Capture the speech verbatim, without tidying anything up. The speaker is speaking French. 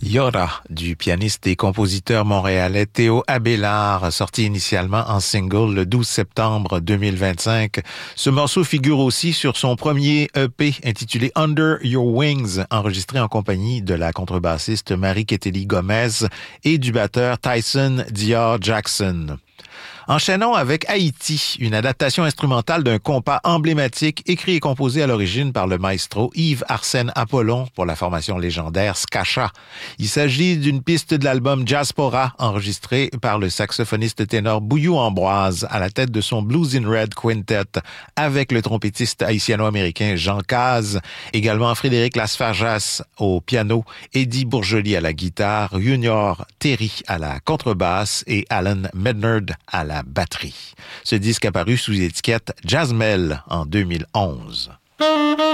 Yora, du pianiste et compositeur montréalais Théo Abélard, sorti initialement en single le douze septembre deux mille vingt-cinq. Ce morceau figure aussi sur son premier E P intitulé Under Your Wings, enregistré en compagnie de la contrebassiste Marie-Kétélie Gomez et du batteur Tyson Dior Jackson. Enchaînons avec Haïti, une adaptation instrumentale d'un compas emblématique écrit et composé à l'origine par le maestro Yves-Arsène Apollon pour la formation légendaire Skacha. Il s'agit d'une piste de l'album Jazzpora, enregistrée par le saxophoniste ténor Bouillou Ambroise à la tête de son Blues in Red Quintet, avec le trompettiste haïtiano-américain Jean Caz, également Frédéric Lasfargas au piano, Eddie Bourgely à la guitare, Junior Terry à la contrebasse et Alan Mednard à la batterie. Ce disque apparu sous étiquette Jazzmel en deux mille onze.